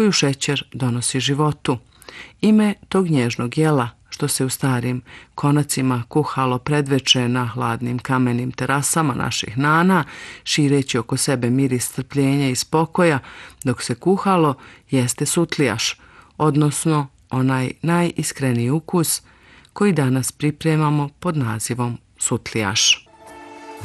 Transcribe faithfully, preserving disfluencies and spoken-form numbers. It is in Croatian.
koju šećer donosi životu. Ime tog nježnog jela, što se u starim konacima kuhalo predveče na hladnim kamenim terasama naših nana, šireći oko sebe miris strpljenja i spokoja dok se kuhalo, jeste sutlijaš, odnosno onaj najiskreniji ukus koji danas pripremamo pod nazivom sutlijaš.